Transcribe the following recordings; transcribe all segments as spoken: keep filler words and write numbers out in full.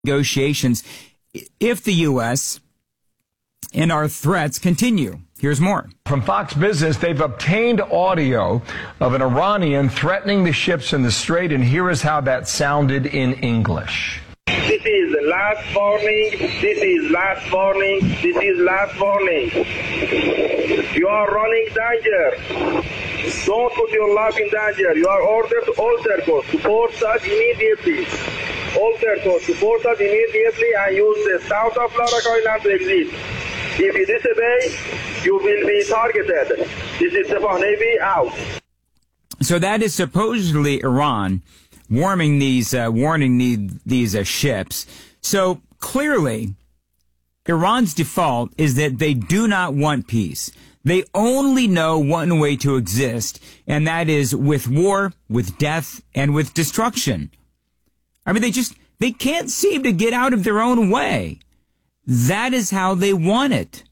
negotiations if the U S and our threats continue. Here's more. From Fox Business, they've obtained audio of an Iranian threatening the ships in the Strait, and here is how that sounded in English. This is the last warning. This is last warning. This is last warning. You are running danger. Don't put your life in danger. You are ordered to alter course. Support us immediately. Alter course. Support us immediately and use the south of Florida Island to exit. If you disobey, you will be targeted. This is Sepah Navy out. So that is supposedly Iran warming these, uh, warning the, these uh, ships. So clearly, Iran's default is that they do not want peace. They only know one way to exist, and that is with war, with death, and with destruction. I mean, they just, they can't seem to get out of their own way. That is how they want it.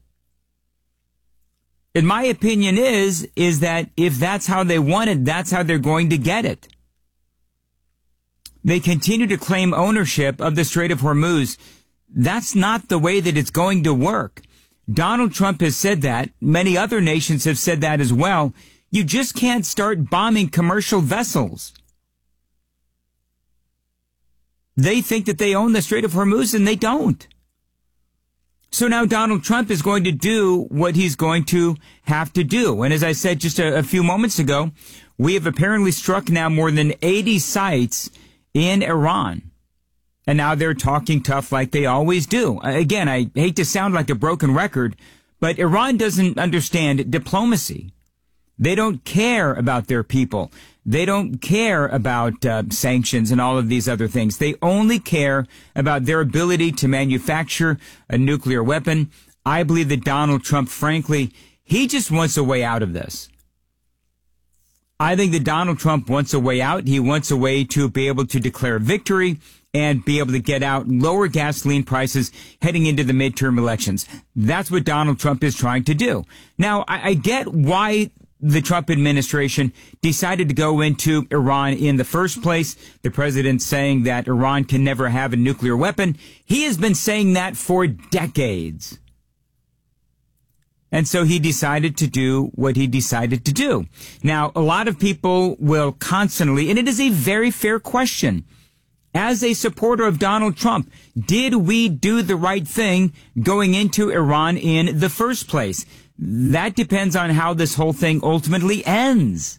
And my opinion is, is that if that's how they want it, that's how they're going to get it. They continue to claim ownership of the Strait of Hormuz. That's not the way that it's going to work. Donald Trump has said that. Many other nations have said that as well. You just can't start bombing commercial vessels. They think that they own the Strait of Hormuz, and they don't. So now Donald Trump is going to do what he's going to have to do. And as I said just a, a few moments ago, we have apparently struck now more than eighty sites in Iran. And now they're talking tough like they always do. Again, I hate to sound like a broken record, but Iran doesn't understand diplomacy. They don't care about their people. They don't care about uh, sanctions and all of these other things. They only care about their ability to manufacture a nuclear weapon. I believe that Donald Trump, frankly, he just wants a way out of this. I think that Donald Trump wants a way out. He wants a way to be able to declare victory and be able to get out lower gasoline prices heading into the midterm elections. That's what Donald Trump is trying to do. Now, I, I get why the Trump administration decided to go into Iran in the first place. The president saying that Iran can never have a nuclear weapon. He has been saying that for decades. And so he decided to do what he decided to do. Now, a lot of people will constantly, and it is a very fair question, as a supporter of Donald Trump, did we do the right thing going into Iran in the first place? That depends on how this whole thing ultimately ends.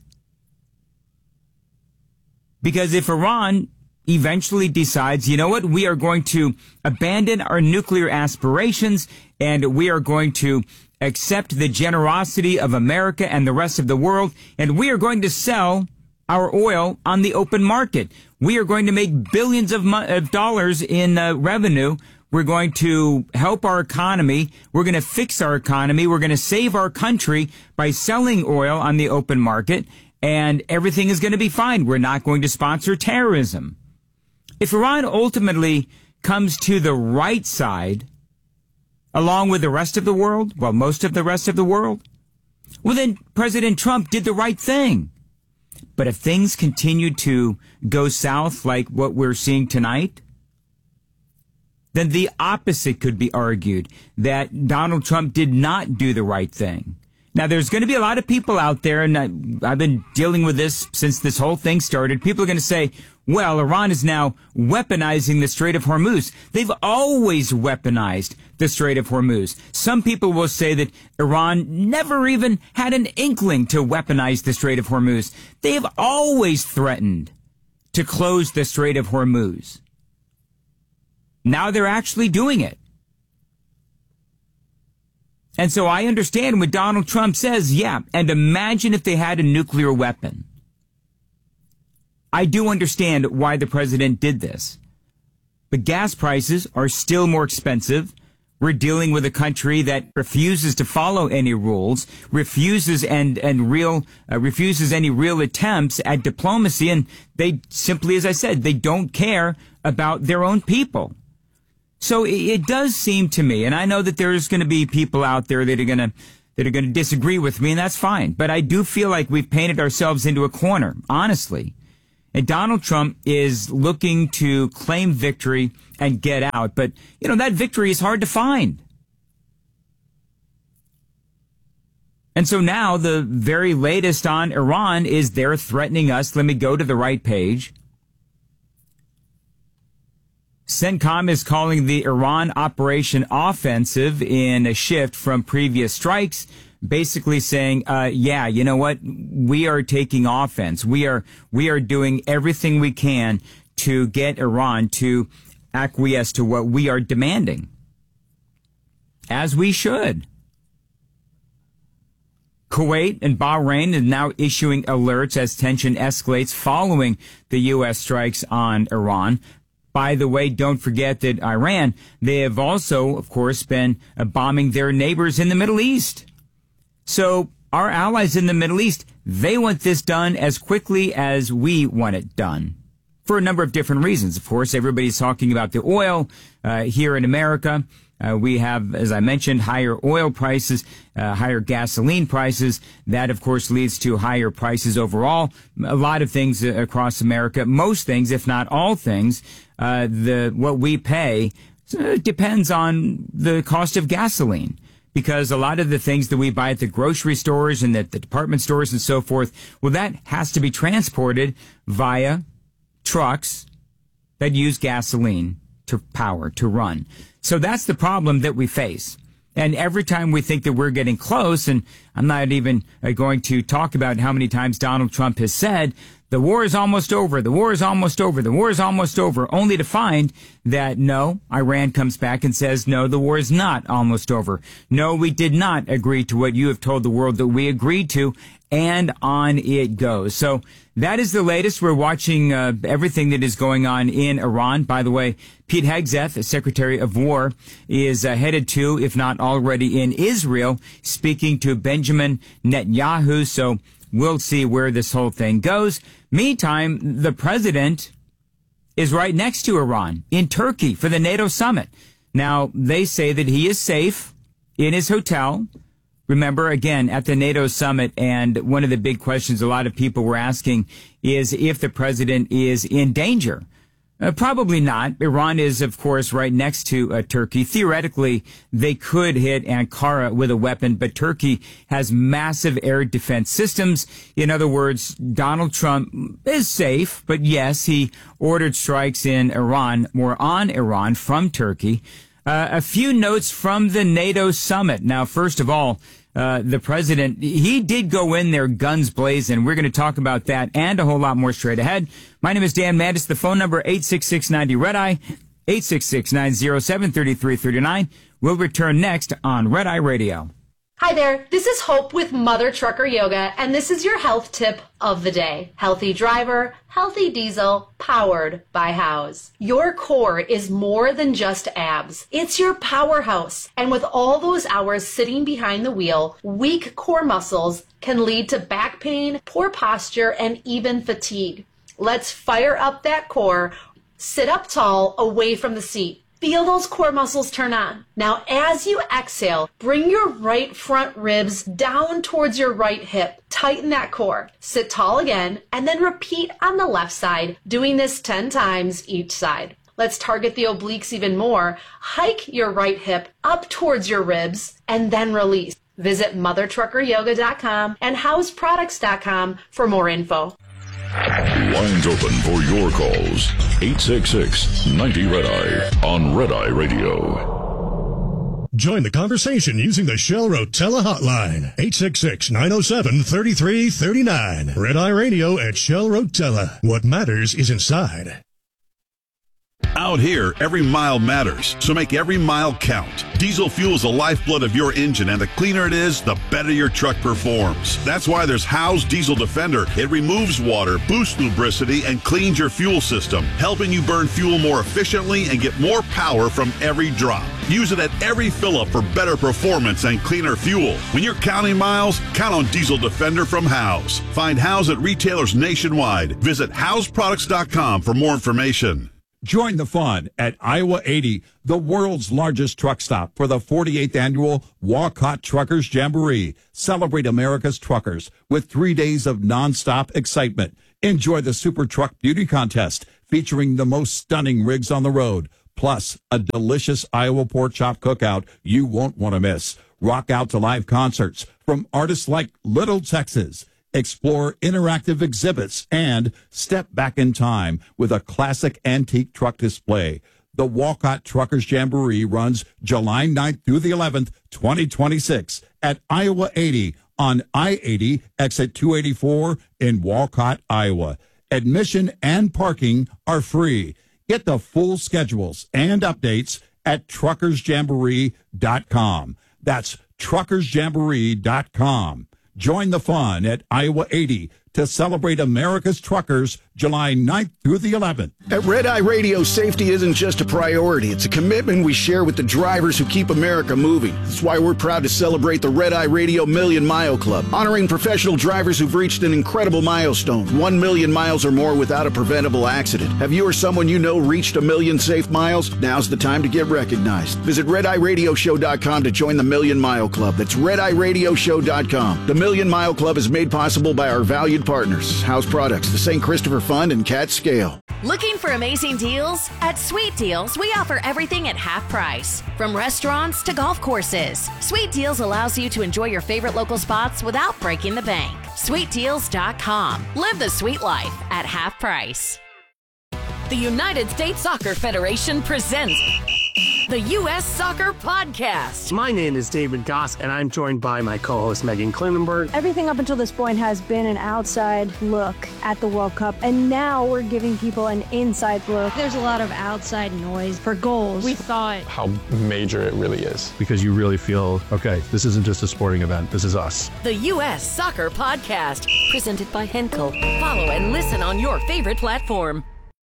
Because if Iran eventually decides, you know what, we are going to abandon our nuclear aspirations and we are going to accept the generosity of America and the rest of the world, and we are going to sell our oil on the open market. We are going to make billions of, mo- of dollars in uh, revenue. We're going to help our economy. We're going to fix our economy. We're going to save our country by selling oil on the open market, and everything is going to be fine. We're not going to sponsor terrorism. If Iran ultimately comes to the right side, along with the rest of the world, well, most of the rest of the world, well, then President Trump did the right thing. But if things continue to go south like what we're seeing tonight, then the opposite could be argued, that Donald Trump did not do the right thing. Now, there's going to be a lot of people out there, and I, I've been dealing with this since this whole thing started. People are going to say, well, Iran is now weaponizing the Strait of Hormuz. They've always weaponized the Strait of Hormuz. Some people will say that Iran never even had an inkling to weaponize the Strait of Hormuz. They have always threatened to close the Strait of Hormuz. Now they're actually doing it. And so I understand when Donald Trump says, yeah, and imagine if they had a nuclear weapon. I do understand why the president did this. But gas prices are still more expensive. We're dealing with a country that refuses to follow any rules, refuses and, and real, uh, refuses any real attempts at diplomacy. And they simply, as I said, they don't care about their own people. So it, it does seem to me, and I know that there's going to be people out there that are going to, that are going to disagree with me, and that's fine. But I do feel like we've painted ourselves into a corner, honestly. And Donald Trump is looking to claim victory and get out. But, you know, that victory is hard to find. And so now the very latest on Iran is they're threatening us. Let me go to the right page. CENTCOM is calling the Iran operation offensive in a shift from previous strikes, basically saying, uh, yeah, you know what? We are taking offense. We are, we are doing everything we can to get Iran to acquiesce to what we are demanding. As we should. Kuwait and Bahrain is now issuing alerts as tension escalates following the U S strikes on Iran. By the way, don't forget that Iran, they have also, of course, been uh, bombing their neighbors in the Middle East. So our allies in the Middle East, they want this done as quickly as we want it done for a number of different reasons. Of course, everybody's talking about the oil uh, here in America. Uh, we have, as I mentioned, higher oil prices, uh, higher gasoline prices. That, of course, leads to higher prices overall. A lot of things across America, most things, if not all things, uh, the what we pay uh, depends on the cost of gasoline. Because a lot of the things that we buy at the grocery stores and at the department stores and so forth, well, that has to be transported via trucks that use gasoline to power, to run. So that's the problem that we face. And every time we think that we're getting close, and I'm not even uh, going to talk about how many times Donald Trump has said, the war is almost over, the war is almost over, the war is almost over, only to find that no, Iran comes back and says, no, the war is not almost over. No, we did not agree to what you have told the world that we agreed to, and on it goes. So that is the latest. We're watching uh, everything that is going on in Iran. By the way, Pete Hegseth, the Secretary of War, is uh, headed to, if not already in Israel, speaking to Benjamin Netanyahu. So we'll see where this whole thing goes. Meantime, the president is right next to Iran in Turkey for the NATO summit. Now, they say that he is safe in his hotel. Remember, again, at the NATO summit, and one of the big questions a lot of people were asking is if the president is in danger. Uh, probably not. Iran is, of course, right next to uh, Turkey. Theoretically, they could hit Ankara with a weapon, but Turkey has massive air defense systems. In other words, Donald Trump is safe, but yes, he ordered strikes in Iran, or on Iran, from Turkey. Uh, a few notes from the NATO summit. Now, first of all, Uh, the president, he did go in there guns blazing. We're going to talk about that and a whole lot more straight ahead. My name is Dan Mandis. The phone number, eight six six, ninety, red eye, eight six six, nine oh seven, three three three nine. We'll return next on Red Eye Radio. Hi there, this is Hope with Mother Trucker Yoga, and this is your health tip of the day. Healthy driver, healthy diesel, powered by House. Your core is more than just abs. It's your powerhouse. And with all those hours sitting behind the wheel, weak core muscles can lead to back pain, poor posture, and even fatigue. Let's fire up that core. Sit up tall, away from the seat. Feel those core muscles turn on. Now, as you exhale, bring your right front ribs down towards your right hip. Tighten that core. Sit tall again, and then repeat on the left side, doing this ten times each side. Let's target the obliques even more. Hike your right hip up towards your ribs, and then release. Visit mother trucker yoga dot com and house products dot com for more info. Lines open for your calls. eight six six, ninety, red eye on Red Eye Radio. Join the conversation using the Shell Rotella hotline. eight six six, nine oh seven, three three three nine. Red Eye Radio at Shell Rotella. What matters is inside. Out here, every mile matters, so make every mile count. Diesel fuel is the lifeblood of your engine, and the cleaner it is, the better your truck performs. That's why there's Howe's Diesel Defender. It removes water, boosts lubricity, and cleans your fuel system, helping you burn fuel more efficiently and get more power from every drop. Use it at every fill-up for better performance and cleaner fuel. When you're counting miles, count on Diesel Defender from Howe's. Find Howe's at retailers nationwide. Visit house products dot com for more information. Join the fun at Iowa eighty, the world's largest truck stop, for the forty-eighth annual Walcott Truckers Jamboree. Celebrate America's truckers with three days of nonstop excitement. Enjoy the Super Truck Beauty Contest featuring the most stunning rigs on the road, plus a delicious Iowa pork chop cookout you won't want to miss. Rock out to live concerts from artists like Little Texas. Explore interactive exhibits and step back in time with a classic antique truck display. The Walcott Truckers Jamboree runs July ninth through the eleventh, twenty twenty-six at Iowa eighty on I eighty, exit two eighty-four in Walcott, Iowa. Admission and parking are free. Get the full schedules and updates at truckers jamboree dot com. That's truckers jamboree dot com. Join the fun at Iowa eighty to celebrate America's truckers July ninth through the eleventh. At Red Eye Radio, safety isn't just a priority. It's a commitment we share with the drivers who keep America moving. That's why we're proud to celebrate the Red Eye Radio Million Mile Club, honoring professional drivers who've reached an incredible milestone, one million miles or more without a preventable accident. Have you or someone you know reached a million safe miles? Now's the time to get recognized. Visit red eye radio show dot com to join the Million Mile Club. That's red eye radio show dot com. The Million Mile Club is made possible by our valued partners, House Products, the Saint Christopher Fund, and Cat Scale. Looking for amazing deals? At Sweet Deals, we offer everything at half price. From restaurants to golf courses, Sweet Deals allows you to enjoy your favorite local spots without breaking the bank. sweet deals dot com. Live the sweet life at half price. The United States Soccer Federation presents the U S Soccer Podcast. My name is David Goss, and I'm joined by my co-host Megan Klinenberg. Everything up until this point has been an outside look at the World Cup, and now we're giving people an inside look. There's a lot of outside noise for goals. We thought how major it really is. Because you really feel, okay, this isn't just a sporting event, this is us. The U S Soccer Podcast, presented by Henkel. Follow and listen on your favorite platform.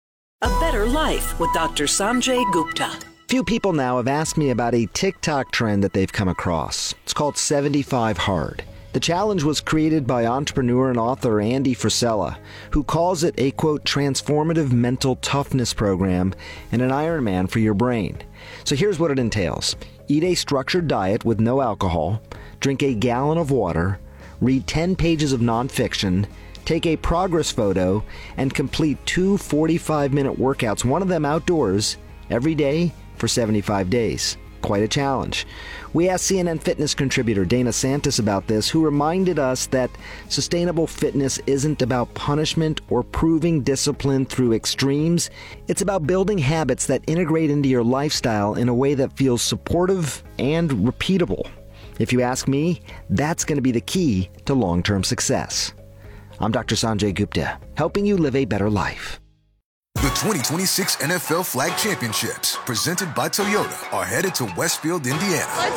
A Better Life with Doctor Sanjay Gupta. Few people now have asked me about a TikTok trend that they've come across. It's called seventy-five hard. The challenge was created by entrepreneur and author Andy Frisella, who calls it a, quote, transformative mental toughness program and an Ironman for your brain. So here's what it entails. Eat a structured diet with no alcohol, drink a gallon of water, read ten pages of nonfiction, take a progress photo, and complete two forty-five minute workouts, one of them outdoors, every day for seventy-five days. Quite a challenge. We asked C N N Fitness contributor Dana Santis about this, who reminded us that sustainable fitness isn't about punishment or proving discipline through extremes. It's about building habits that integrate into your lifestyle in a way that feels supportive and repeatable. If you ask me, that's going to be the key to long-term success. I'm Doctor Sanjay Gupta, helping you live a better life. The twenty twenty-six N F L Flag Championships, presented by Toyota, are headed to Westfield, Indiana. Let's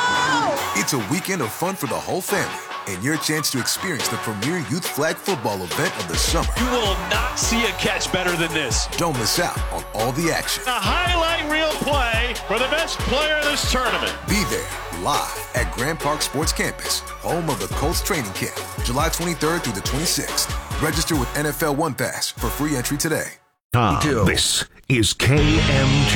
go! It's a weekend of fun for the whole family, and your chance to experience the premier youth flag football event of the summer. You will not see a catch better than this. Don't miss out on all the action. A highlight reel play for the best player of this tournament. Be there, live at Grand Park Sports Campus, home of the Colts training camp, July twenty-third through the twenty-sixth. Register with N F L One Pass for free entry today. This is K M G.